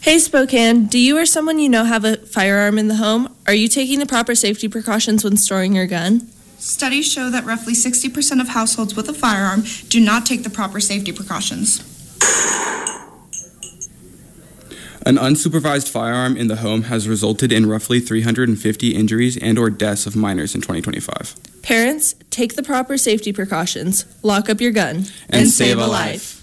Hey Spokane, do you or someone you know have a firearm in the home? Are you taking the proper safety precautions when storing your gun? Studies show that roughly 60% of households with a firearm do not take the proper safety precautions. An unsupervised firearm in the home has resulted in roughly 350 injuries and/or deaths of minors in 2025. Parents, take the proper safety precautions. Lock up your gun. And save a life.